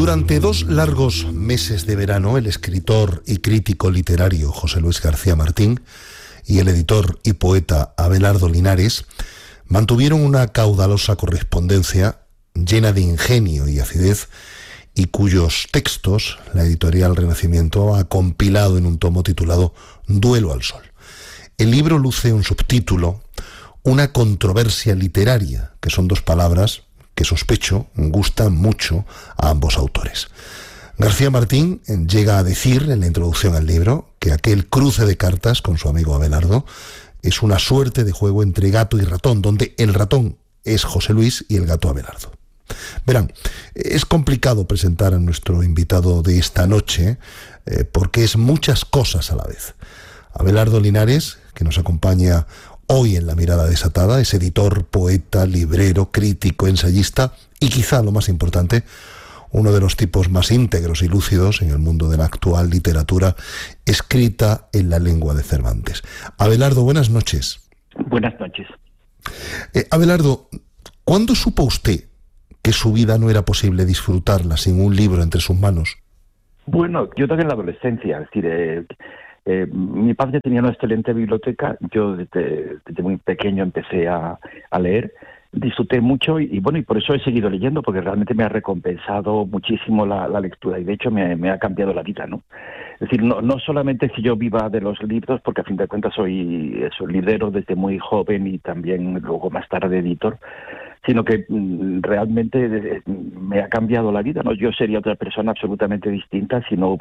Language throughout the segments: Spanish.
Durante 2 largos meses de verano, el escritor y crítico literario José Luis García Martín y el editor y poeta Abelardo Linares mantuvieron una caudalosa correspondencia llena de ingenio y acidez, y cuyos textos la editorial Renacimiento ha compilado en un tomo titulado Duelo al Sol. El libro luce un subtítulo, una controversia literaria, que son 2 palabras que sospecho gustan mucho a ambos autores. García Martín llega a decir en la introducción al libro que aquel cruce de cartas con su amigo Abelardo es una suerte de juego entre gato y ratón, donde el ratón es José Luis y el gato Abelardo. Verán, es complicado presentar a nuestro invitado de esta noche porque es muchas cosas a la vez. Abelardo Linares, que nos acompaña hoy en La Mirada Desatada, es editor, poeta, librero, crítico, ensayista y quizá lo más importante, uno de los tipos más íntegros y lúcidos en el mundo de la actual literatura escrita en la lengua de Cervantes. Abelardo, buenas noches. Buenas noches. Abelardo, ¿cuándo supo usted que su vida no era posible disfrutarla sin un libro entre sus manos? Bueno, yo también en la adolescencia, es decir, mi padre tenía una excelente biblioteca, yo desde muy pequeño empecé a leer, disfruté mucho y por eso he seguido leyendo, porque realmente me ha recompensado muchísimo la lectura y de hecho me ha cambiado la vida, ¿no? Es decir, no solamente si yo viva de los libros, porque a fin de cuentas soy librero desde muy joven y también luego más tarde editor, sino que realmente me ha cambiado la vida, ¿no? Yo sería otra persona absolutamente distinta si no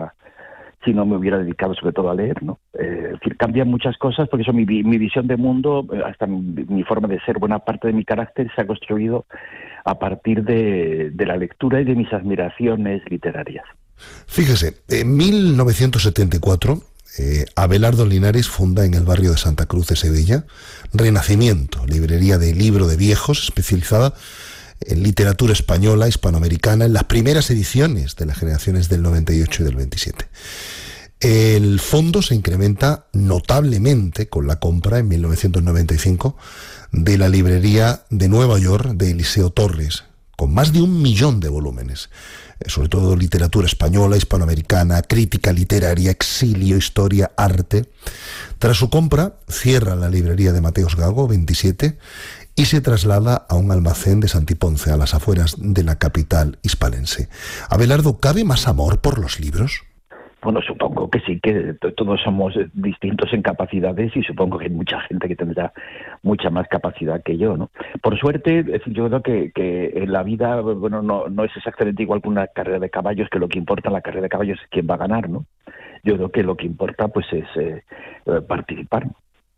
me hubiera dedicado sobre todo a leer, ¿no? Es decir, cambian muchas cosas, porque eso mi visión de mundo, hasta mi forma de ser, buena parte de mi carácter se ha construido a partir de la lectura y de mis admiraciones literarias. Fíjese, en 1974, Abelardo Linares funda en el barrio de Santa Cruz de Sevilla Renacimiento, librería de libro de viejos especializada en literatura española, hispanoamericana, en las primeras ediciones de las generaciones del 98 y del 27. El fondo se incrementa notablemente con la compra en 1995 de la librería de Nueva York de Eliseo Torres, con más de 1 millón de volúmenes, sobre todo literatura española, hispanoamericana, crítica literaria, exilio, historia, arte. Tras su compra, cierra la librería de Mateos Gago, 27, y se traslada a un almacén de Santiponce, a las afueras de la capital hispalense. Abelardo, ¿cabe más amor por los libros? Bueno, supongo que sí, que todos somos distintos en capacidades y supongo que hay mucha gente que tendrá mucha más capacidad que yo, ¿no? Por suerte, es decir, yo creo que en la vida, bueno, no es exactamente igual que una carrera de caballos, que lo que importa en la carrera de caballos es quién va a ganar, ¿no? Yo creo que lo que importa pues es participar.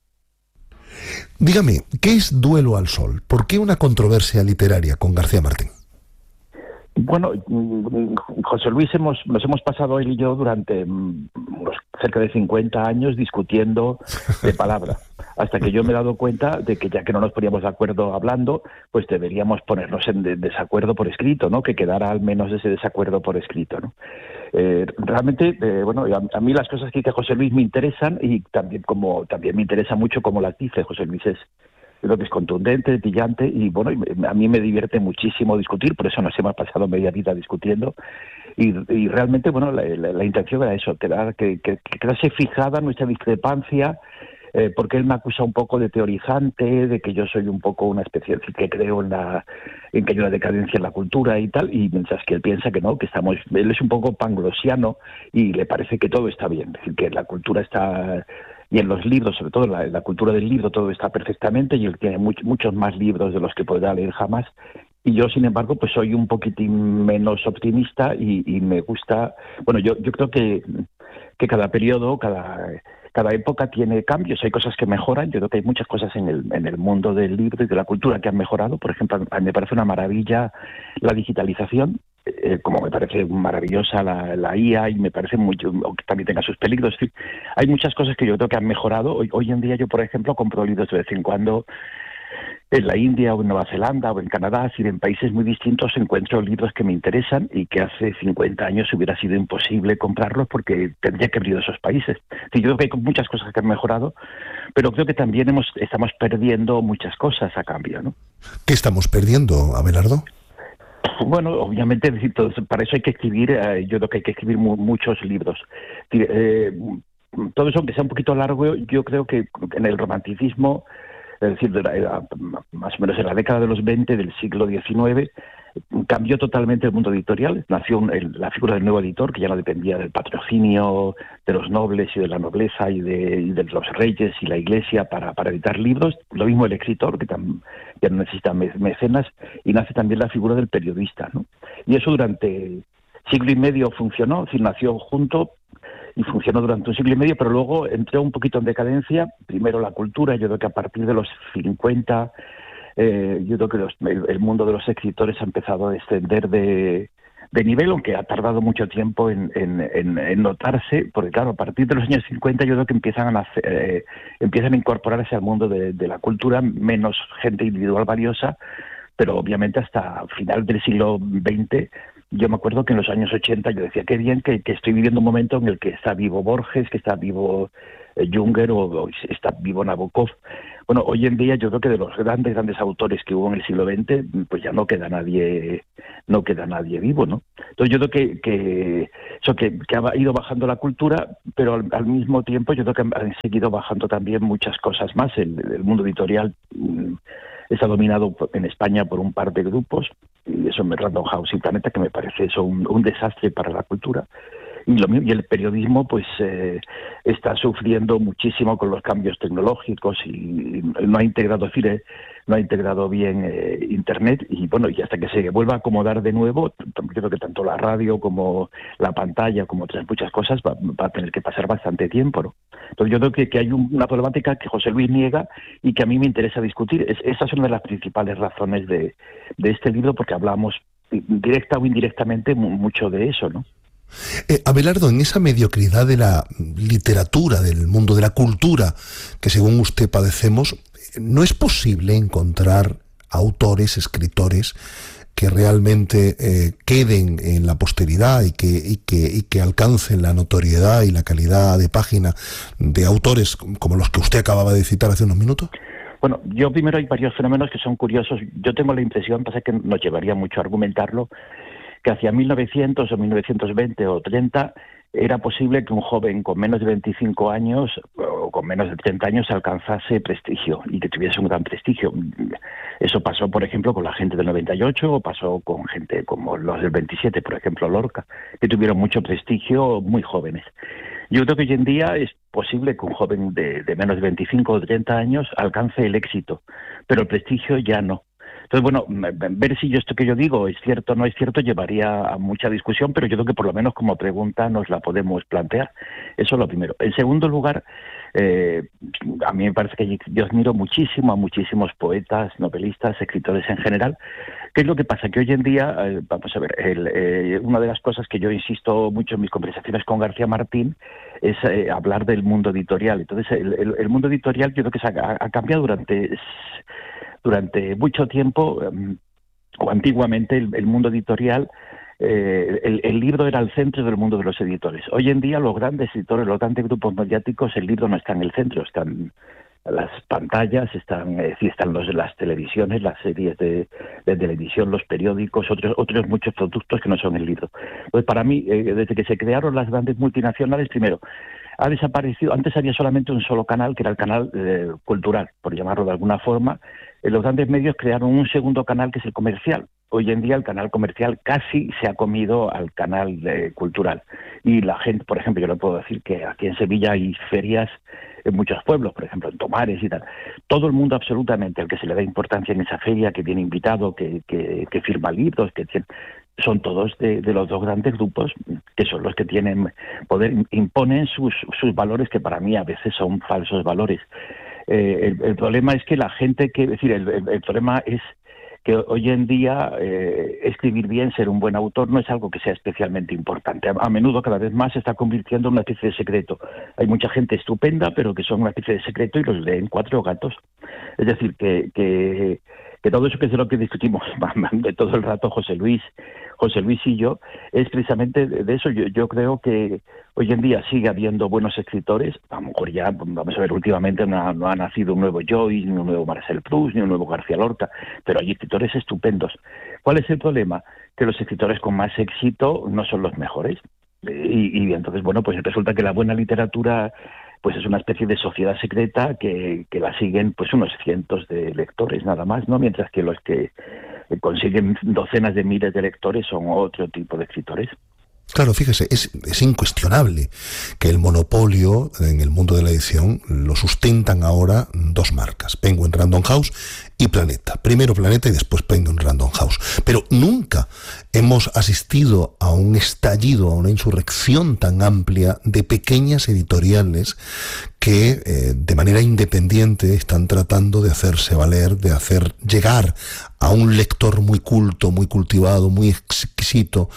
Dígame, ¿qué es Duelo al Sol? ¿Por qué una controversia literaria con García Martín? Bueno, José Luis, nos hemos pasado él y yo durante unos cerca de 50 años discutiendo de palabra, hasta que yo me he dado cuenta de que ya que no nos poníamos de acuerdo hablando, pues deberíamos ponernos en desacuerdo por escrito, ¿no? Que quedara al menos ese desacuerdo por escrito, ¿no? Realmente, a mí las cosas que dice José Luis me interesan y también me interesa mucho cómo las dice. José Luis creo que es contundente, brillante y a mí me divierte muchísimo discutir, por eso nos hemos pasado media vida discutiendo y realmente, la intención era eso, que quedase fijada nuestra discrepancia, porque él me acusa un poco de teorizante, de que yo soy un poco una especie, que creo en que hay una decadencia en la cultura y tal, y mientras que él piensa que no, él es un poco panglosiano y le parece que todo está bien, es decir, que la cultura está... Y en los libros, sobre todo en la cultura del libro, todo está perfectamente y él tiene muchos más libros de los que podrá leer jamás. Y yo, sin embargo, pues soy un poquitín menos optimista y me gusta... Bueno, yo creo que cada periodo, cada época tiene cambios, hay cosas que mejoran. Yo creo que hay muchas cosas en el mundo del libro y de la cultura que han mejorado. Por ejemplo, a mí me parece una maravilla la digitalización, como me parece maravillosa la IA y me parece mucho, aunque también tenga sus peligros. En fin, hay muchas cosas que yo creo que han mejorado. Hoy en día yo, por ejemplo, compro libros de vez en cuando en la India o en Nueva Zelanda o en Canadá, así en países muy distintos encuentro libros que me interesan y que hace 50 años hubiera sido imposible comprarlos porque tendría que abrir esos países. Sí, yo creo que hay muchas cosas que han mejorado, pero creo que también estamos perdiendo muchas cosas a cambio, ¿no? ¿Qué estamos perdiendo, Abelardo? Bueno, obviamente, para eso hay que escribir, yo creo que hay que escribir muchos libros. Todo eso, aunque sea un poquito largo, yo creo que en el romanticismo, es decir, más o menos en la década de los 20 del siglo XIX, cambió totalmente el mundo editorial. Nació la figura del nuevo editor, que ya no dependía del patrocinio de los nobles y de la nobleza y de los reyes y la iglesia para editar libros. Lo mismo el escritor, que ya no necesita mecenas, y nace también la figura del periodista, ¿no? Y eso durante siglo y medio funcionó, es decir, nació junto y funcionó durante un siglo y medio, pero luego entró un poquito en decadencia. Primero la cultura, yo creo que a partir de los 50... yo creo que el mundo de los escritores ha empezado a descender de nivel, aunque ha tardado mucho tiempo en notarse, porque claro, a partir de los años 50 yo creo que empiezan a incorporarse al mundo de la cultura menos gente individual valiosa, pero obviamente hasta final del siglo XX. Yo me acuerdo que en los años 80 yo decía, qué bien que estoy viviendo un momento en el que está vivo Borges, que está vivo Junger o está vivo Nabokov. Bueno, hoy en día yo creo que de los grandes autores que hubo en el siglo XX, pues ya no queda nadie vivo, ¿no? Entonces yo creo que ha ido bajando la cultura, pero al mismo tiempo yo creo que han seguido bajando también muchas cosas más. El mundo editorial está dominado en España por un par de grupos, y eso es Random House y Planeta, que me parece eso un desastre para la cultura. Y el periodismo pues está sufriendo muchísimo con los cambios tecnológicos y no ha integrado bien Internet, y bueno, y hasta que se vuelva a acomodar de nuevo, creo que tanto la radio como la pantalla como otras muchas cosas va a tener que pasar bastante tiempo, ¿no? Entonces yo creo que hay una problemática que José Luis niega y que a mí me interesa discutir. Esa es una de las principales razones de este libro, porque hablamos directa o indirectamente mucho de eso, ¿no? Abelardo, en esa mediocridad de la literatura, del mundo de la cultura, que según usted padecemos, ¿no es posible encontrar autores, escritores, que realmente queden en la posteridad y que alcancen la notoriedad y la calidad de página de autores como los que usted acababa de citar hace unos minutos? Bueno, primero hay varios fenómenos que son curiosos. Yo tengo la impresión, pasa que nos llevaría mucho a argumentarlo, que hacia 1900 o 1920 o 30 era posible que un joven con menos de 25 años o con menos de 30 años alcanzase prestigio y que tuviese un gran prestigio. Eso pasó, por ejemplo, con la gente del 98, o pasó con gente como los del 27, por ejemplo, Lorca, que tuvieron mucho prestigio muy jóvenes. Yo creo que hoy en día es posible que un joven de menos de 25 o 30 años alcance el éxito, pero el prestigio ya no. Entonces, bueno, ver si esto que yo digo es cierto o no es cierto llevaría a mucha discusión, pero yo creo que por lo menos como pregunta nos la podemos plantear. Eso es lo primero. En segundo lugar, a mí me parece que yo admiro muchísimo a muchísimos poetas, novelistas, escritores en general. ¿Qué es lo que pasa? Que hoy en día, vamos a ver, una de las cosas que yo insisto mucho en mis conversaciones con García Martín es hablar del mundo editorial. Entonces, el mundo editorial yo creo que ha cambiado durante mucho tiempo, o antiguamente el mundo editorial, el libro era el centro del mundo de los editores. Hoy en día los grandes editores, los grandes grupos mediáticos, el libro no está en el centro, están las pantallas, están las televisiones, las series de televisión, los periódicos, otros muchos productos que no son el libro. Pues para mí, desde que se crearon las grandes multinacionales, primero, ha desaparecido. Antes había solamente un solo canal, que era el canal cultural, por llamarlo de alguna forma. Los grandes medios crearon un segundo canal, que es el comercial. Hoy en día el canal comercial casi se ha comido al canal cultural. Y la gente, por ejemplo, yo le puedo decir que aquí en Sevilla hay ferias en muchos pueblos, por ejemplo en Tomares y tal. Todo el mundo absolutamente al que se le da importancia en esa feria, que viene invitado, que firma libros, son todos de los dos grandes grupos, que son los que tienen poder, imponen sus valores, que para mí a veces son falsos valores. El problema es que el problema es que hoy en día escribir bien, ser un buen autor, no es algo que sea especialmente importante. A menudo, cada vez más, se está convirtiendo en una especie de secreto. Hay mucha gente estupenda, pero que son una especie de secreto y los leen 4 gatos. Es decir, que todo eso, que es de lo que discutimos de todo el rato José Luis, José Luis y yo, es precisamente de eso. Yo creo que hoy en día sigue habiendo buenos escritores. A lo mejor ya, vamos a ver, últimamente no ha nacido un nuevo Joyce, ni un nuevo Marcel Proust, ni un nuevo García Lorca, pero hay escritores estupendos. ¿Cuál es el problema? Que los escritores con más éxito no son los mejores. Y entonces, bueno, pues resulta que la buena literatura pues es una especie de sociedad secreta que la siguen pues unos cientos de lectores nada más, ¿no? Mientras que los que consiguen docenas de miles de lectores son otro tipo de escritores. Claro, fíjese, es incuestionable que el monopolio en el mundo de la edición lo sustentan ahora dos marcas, Penguin Random House y Planeta. Primero Planeta y después Penguin Random House. Pero nunca hemos asistido a un estallido, a una insurrección tan amplia de pequeñas editoriales que de manera independiente están tratando de hacerse valer, de hacer llegar a un lector muy culto, muy cultivado, muy exquisito,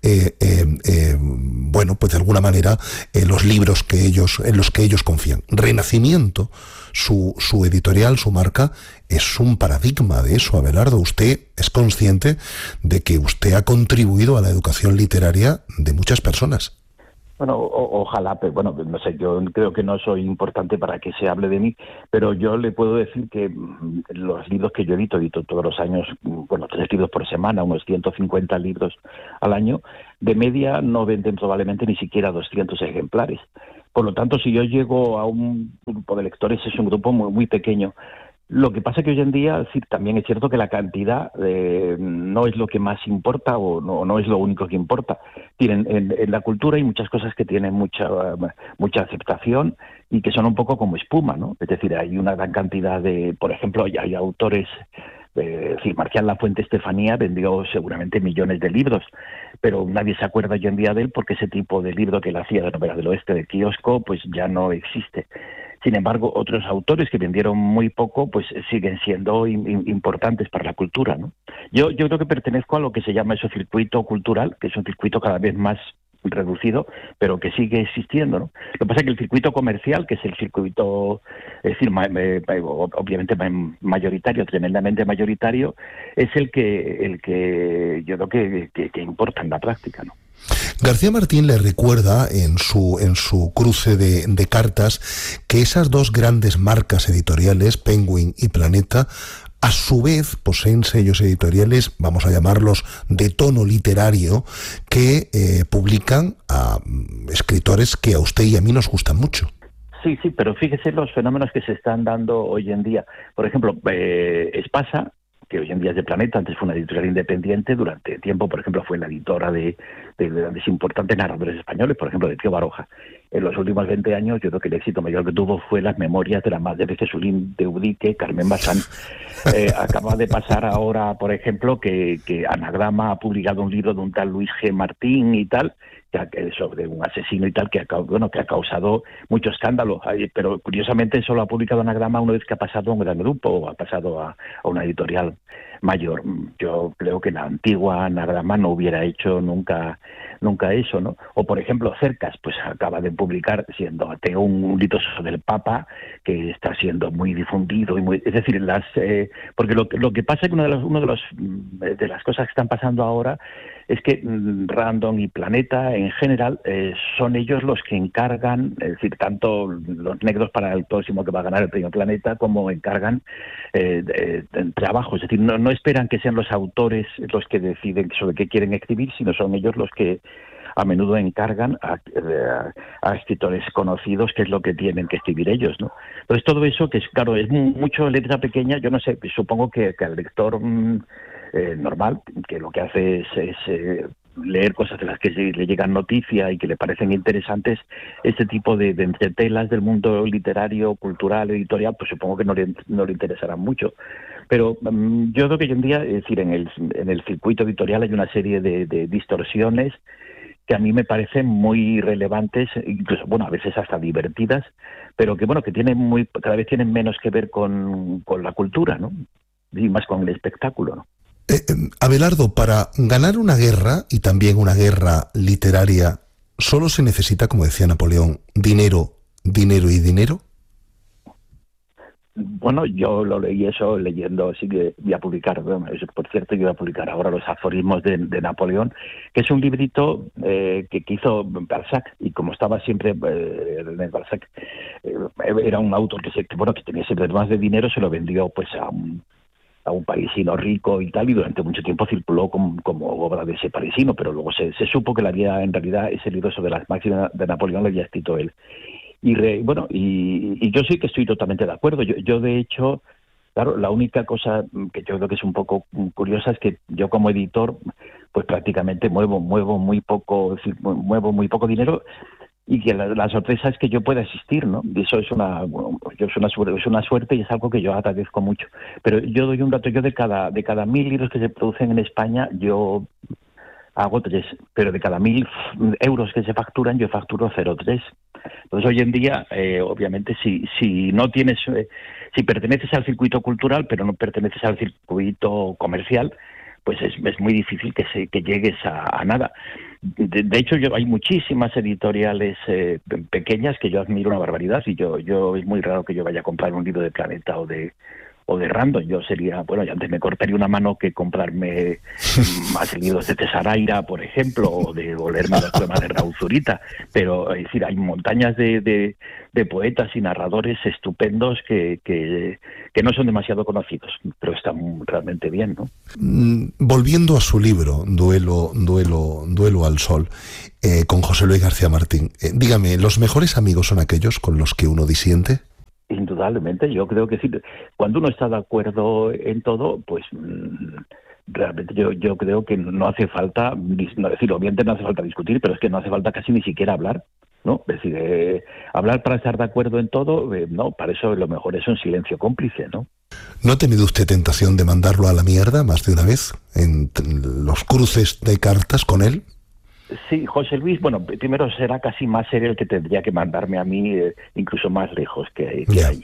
bueno, pues de alguna manera los libros en los que ellos confían. Renacimiento, su editorial, su marca, es un paradigma de eso. Abelardo, usted es consciente de que usted ha contribuido a la educación literaria de muchas personas. Bueno, ojalá, pero bueno, no sé, yo creo que no soy importante para que se hable de mí, pero yo le puedo decir que los libros que yo edito todos los años, bueno, 3 libros por semana, unos 150 libros al año, de media no venden probablemente ni siquiera 200 ejemplares. Por lo tanto, si yo llego a un grupo de lectores, es un grupo muy, muy pequeño. Lo que pasa que hoy en día sí, también es cierto que la cantidad no es lo que más importa o no es lo único que importa. Tienen en la cultura hay muchas cosas que tienen mucha aceptación y que son un poco como espuma, ¿no? Es decir, hay una gran cantidad de, por ejemplo, hay autores, Marcial Lafuente Estefanía vendió seguramente millones de libros, pero nadie se acuerda hoy en día de él porque ese tipo de libro que él hacía de novela del oeste de kiosco pues ya no existe. Sin embargo, otros autores que vendieron muy poco, pues siguen siendo importantes para la cultura, ¿no? Yo creo que pertenezco a lo que se llama ese circuito cultural, que es un circuito cada vez más reducido, pero que sigue existiendo, ¿no? Lo que pasa es que el circuito comercial, que es el circuito, es decir, obviamente mayoritario, tremendamente mayoritario, es el que yo creo que importa en la práctica, ¿no? García Martín le recuerda en su cruce de cartas que esas dos grandes marcas editoriales, Penguin y Planeta, a su vez poseen sellos editoriales, vamos a llamarlos de tono literario, que publican a escritores que a usted y a mí nos gustan mucho. Sí, pero fíjese los fenómenos que se están dando hoy en día. Por ejemplo, Espasa, que hoy en día es de Planeta, antes fue una editorial independiente, durante tiempo, por ejemplo, fue la editora de grandes importantes narradores españoles, por ejemplo, de Pío Baroja. En los últimos 20 años, yo creo que el éxito mayor que tuvo fue las memorias de la madre de Jesulín de Udique, Carmen Bazán. Acaba de pasar ahora, por ejemplo, que Anagrama ha publicado un libro de un tal Luis G. Martín y tal, sobre un asesino y tal, que ha causado mucho escándalo. Pero curiosamente eso lo ha publicado Anagrama una vez que ha pasado a un gran grupo, o ha pasado a una editorial mayor. Yo creo que la antigua Anagrama no hubiera hecho nunca eso, ¿no? O por ejemplo Cercas, pues acaba de publicar, siendo ateo, un libro sobre el Papa que está siendo muy difundido y muy, es decir, porque lo que pasa es que una de las cosas que están pasando ahora es que Random y Planeta en general son ellos los que encargan, es decir, tanto los negros para el próximo que va a ganar el premio Planeta como encargan trabajos, es decir, no esperan que sean los autores los que deciden sobre qué quieren escribir, sino son ellos los que a menudo encargan a escritores conocidos qué es lo que tienen que escribir ellos, ¿no? Entonces todo eso, que es claro, es mucho letra pequeña, yo no sé, supongo que al lector normal, que lo que hace es leer cosas de las que le llegan noticias y que le parecen interesantes, este tipo de entretelas del mundo literario, cultural, editorial, pues supongo que no le interesarán mucho. Pero yo creo que hoy en día, es decir, en el circuito editorial hay una serie de distorsiones que a mí me parecen muy relevantes, incluso, bueno, a veces hasta divertidas, pero que, bueno, que cada vez tienen menos que ver con la cultura, ¿no? Y más con el espectáculo, ¿no? Abelardo, para ganar una guerra, y también una guerra literaria, ¿solo se necesita, como decía Napoleón, dinero, dinero y dinero? Bueno, yo lo leí eso leyendo, sí que voy a publicar, bueno, por cierto, yo voy a publicar ahora los aforismos de Napoleón, que es un librito que hizo Balzac, y como estaba siempre René Balzac, era un autor que tenía siempre más de dinero, se lo vendió pues a un parisino rico y tal, y durante mucho tiempo circuló como obra de ese parisino, pero luego se supo que en realidad ese libro sobre las máximas de Napoleón lo había escrito él. Y yo sí que estoy totalmente de acuerdo. Yo de hecho, claro, la única cosa que yo creo que es un poco curiosa es que yo como editor, pues prácticamente muevo muy poco, es decir, muevo muy poco dinero, y que la sorpresa es que yo pueda asistir, ¿no? Y eso es una suerte y es algo que yo agradezco mucho. Pero yo doy un dato, yo de cada 1.000 libros que se producen en España, yo hago 3, pero de cada 1.000 euros que se facturan, yo facturo 0,3. Entonces, hoy en día, obviamente, si no tienes, si perteneces al circuito cultural, pero no perteneces al circuito comercial, pues es muy difícil que llegues a nada. De hecho, hay muchísimas editoriales pequeñas que yo admiro una barbaridad, y yo es muy raro que yo vaya a comprar un libro de Planeta o de Random. Yo sería, bueno, ya antes me cortaría una mano que comprarme más libros de Tesaraira, por ejemplo, o leerme los poemas de Raúl Zurita, pero es decir, hay montañas de poetas y narradores estupendos que no son demasiado conocidos, pero están realmente bien, ¿no? Volviendo a su libro, Duelo al Sol, con José Luis García Martín, dígame, ¿los mejores amigos son aquellos con los que uno disiente? Indudablemente, yo creo que sí. Cuando uno está de acuerdo en todo, pues realmente yo creo que no hace falta, no decir, obviamente no hace falta discutir, pero es que no hace falta casi ni siquiera hablar, ¿no? Es decir, hablar para estar de acuerdo en todo, no, para eso lo mejor es un silencio cómplice, ¿no? ¿No ha tenido usted tentación de mandarlo a la mierda más de una vez en los cruces de cartas con él? Sí, José Luis, bueno, primero será casi más él el que tendría que mandarme a mí, incluso más lejos que allí.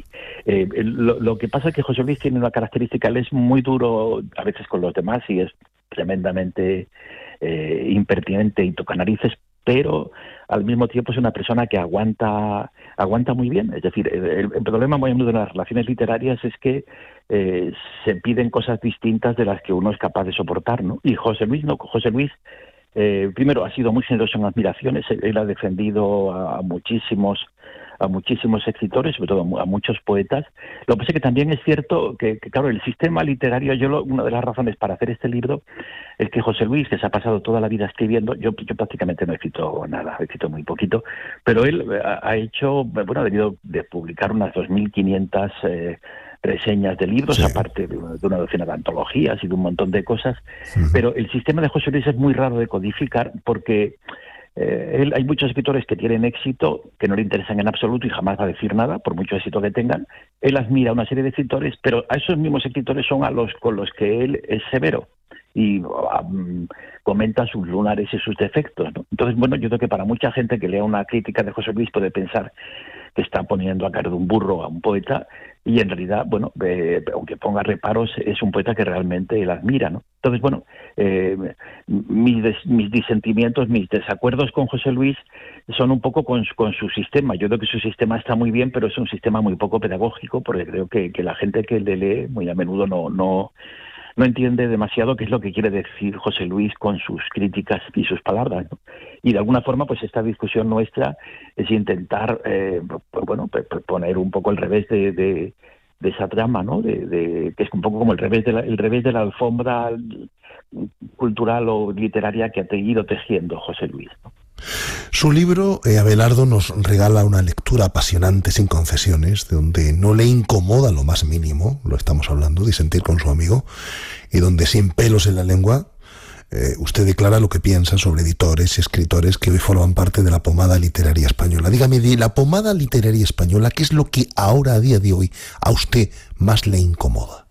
Lo que pasa es que José Luis tiene una característica, él es muy duro a veces con los demás y es tremendamente impertinente y tocanarices, pero al mismo tiempo es una persona que aguanta muy bien. Es decir, el problema muy a menudo de las relaciones literarias es que se piden cosas distintas de las que uno es capaz de soportar, ¿no? Y José Luis no, José Luis primero ha sido muy generoso en admiraciones, él ha defendido a muchísimos escritores, sobre todo a muchos poetas. Lo que pasa es que también es cierto que claro, el sistema literario, una de las razones para hacer este libro es que José Luis, que se ha pasado toda la vida escribiendo, yo prácticamente no he escrito nada, he escrito muy poquito, pero él ha debido de publicar unas 2.500 reseñas de libros, sí, aparte de una docena de antologías y de un montón de cosas, pero el sistema de José Luis es muy raro de codificar porque hay muchos escritores que tienen éxito, que no le interesan en absoluto y jamás va a decir nada, por mucho éxito que tengan. Él admira a una serie de escritores, pero a esos mismos escritores son con los que él es severo y comenta sus lunares y sus defectos, ¿no? Entonces, bueno, yo creo que para mucha gente que lea una crítica de José Luis puede pensar que está poniendo a caer de un burro a un poeta, y en realidad, bueno, aunque ponga reparos, es un poeta que realmente él admira, ¿no? Entonces, bueno, mis disentimientos, mis desacuerdos con José Luis son un poco con su sistema. Yo creo que su sistema está muy bien, pero es un sistema muy poco pedagógico, porque creo que la gente que le lee muy a menudo no entiende demasiado qué es lo que quiere decir José Luis con sus críticas y sus palabras, ¿no? Y de alguna forma, pues esta discusión nuestra es intentar, poner un poco el revés de esa trama, ¿no? Que es un poco como el revés de la alfombra cultural o literaria que ha ido tejiendo José Luis, ¿no? Su libro, Abelardo, nos regala una lectura apasionante sin concesiones, donde no le incomoda lo más mínimo, lo estamos hablando, disentir con su amigo, y donde sin pelos en la lengua usted declara lo que piensa sobre editores y escritores que hoy forman parte de la pomada literaria española. Dígame, de la pomada literaria española, ¿qué es lo que ahora, a día de hoy, a usted más le incomoda?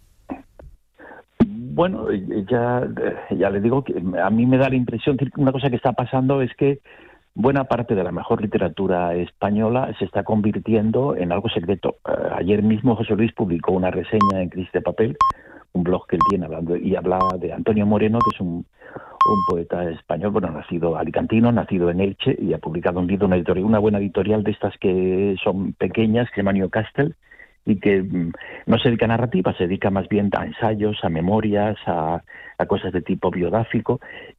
Bueno, ya le digo que a mí me da la impresión que una cosa que está pasando es que buena parte de la mejor literatura española se está convirtiendo en algo secreto. Ayer mismo José Luis publicó una reseña en Cris de Papel, un blog que él tiene, habla de Antonio Moreno, que es un poeta español, nacido alicantino, nacido en Elche, y ha publicado un libro, una buena editorial de estas que son pequeñas, que se llama Newcastle, y que no se dedica a narrativa, se dedica más bien a ensayos, a memorias, a cosas de tipo biográfico.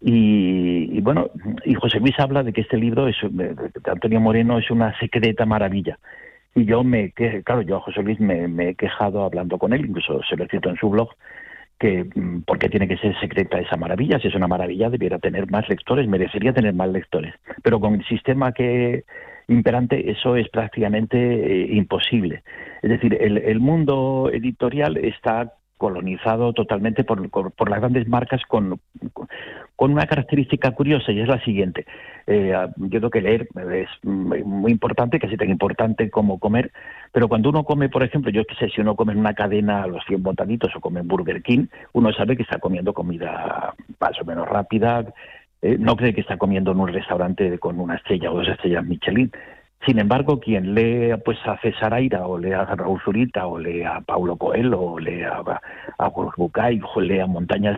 Y bueno, y José Luis habla de que este libro de Antonio Moreno es una secreta maravilla. Y yo yo a José Luis me he quejado hablando con él, incluso se lo he escrito en su blog, que por qué tiene que ser secreta esa maravilla. Si es una maravilla, debiera tener más lectores, merecería tener más lectores. Pero con el sistema imperante, eso es prácticamente imposible. Es decir, el mundo editorial está colonizado totalmente por las grandes marcas con una característica curiosa, y es la siguiente. Yo creo que leer es muy importante, casi tan importante como comer, pero cuando uno come, por ejemplo, yo qué sé, si uno come en una cadena a los 100 botaditos o come en Burger King, uno sabe que está comiendo comida más o menos rápida, no cree que está comiendo en un restaurante con una estrella o 2 estrellas Michelin. Sin embargo, quien lee pues a César Aira, o lee a Raúl Zurita, o lee a Paulo Coelho, o lee a Bucay, o lee a Montañas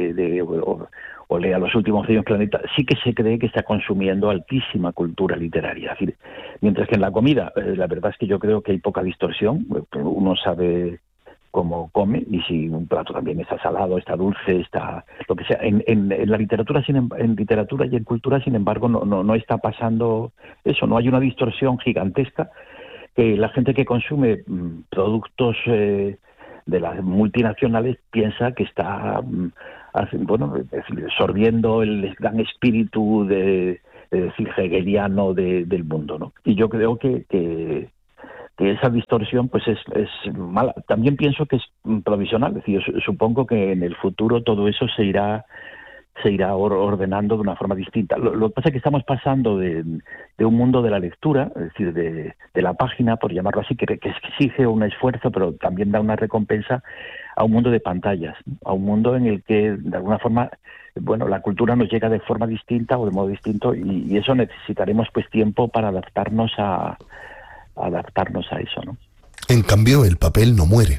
o lee a Los últimos años Planeta, sí que se cree que está consumiendo altísima cultura literaria. Es decir, mientras que en la comida, la verdad es que yo creo que hay poca distorsión. Uno sabe cómo come, y si un plato también está salado, está dulce, está lo que sea. En la literatura, en literatura y en cultura, sin embargo, no está pasando eso. No hay una distorsión gigantesca, que la gente que consume productos de las multinacionales piensa que está absorbiendo el gran espíritu hegeliano del mundo, ¿no? Y yo creo que esa distorsión pues es mala. También pienso que es provisional. Es decir, yo supongo que en el futuro todo eso se irá ordenando de una forma distinta. Lo que pasa es que estamos pasando de un mundo de la lectura, es decir, de la página, por llamarlo así, que exige un esfuerzo, pero también da una recompensa, a un mundo de pantallas, a un mundo en el que, de alguna forma, la cultura nos llega de forma distinta o de modo distinto, y eso necesitaremos pues tiempo para adaptarnos a eso, ¿no? En cambio, el papel no muere.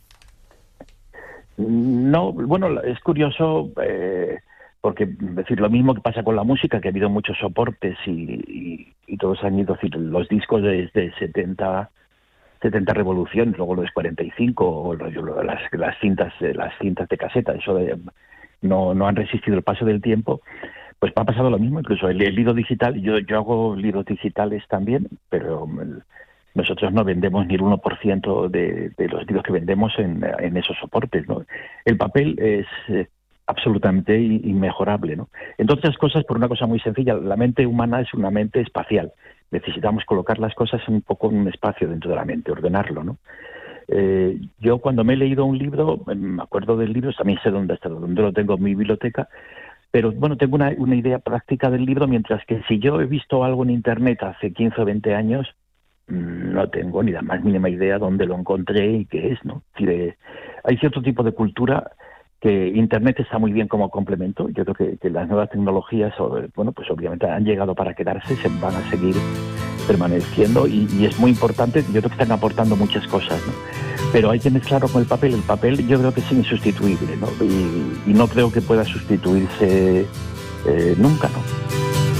No, bueno, es curioso, porque decir lo mismo que pasa con la música, que ha habido muchos soportes y todos han ido, decir, los discos desde 70 revoluciones, luego los 45, o las cintas de caseta, eso no han resistido el paso del tiempo. Pues ha pasado lo mismo, incluso el libro digital. Yo hago libros digitales también, pero nosotros no vendemos ni el 1% de los libros que vendemos en esos soportes, ¿no? El papel es absolutamente inmejorable, ¿no? Entre otras cosas, por una cosa muy sencilla: la mente humana es una mente espacial. Necesitamos colocar las cosas un poco en un espacio dentro de la mente, ordenarlo, ¿no? Yo cuando me he leído un libro, me acuerdo del libro, también sé dónde lo tengo en mi biblioteca, pero bueno, tengo una idea práctica del libro, mientras que si yo he visto algo en Internet hace 15 o 20 años, no tengo ni la más mínima idea dónde lo encontré y qué es, ¿no? Es decir, hay cierto tipo de cultura que Internet está muy bien como complemento. Yo creo que las nuevas tecnologías, pues obviamente han llegado para quedarse, se van a seguir permaneciendo, y es muy importante. Yo creo que están aportando muchas cosas, ¿no? Pero hay que mezclarlo con el papel. El papel yo creo que es insustituible, ¿no? Y no creo que pueda sustituirse nunca, ¿no?